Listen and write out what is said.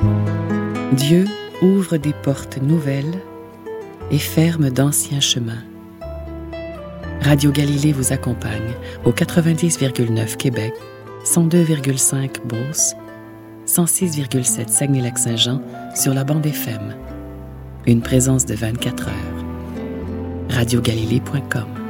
Dieu ouvre des portes nouvelles et ferme d'anciens chemins. Radio Galilée vous accompagne au 90,9 Québec, 102,5 Beauce, 106,7 Saguenay-Lac-Saint-Jean sur la bande FM. Une présence de 24 heures. radiogalilée.com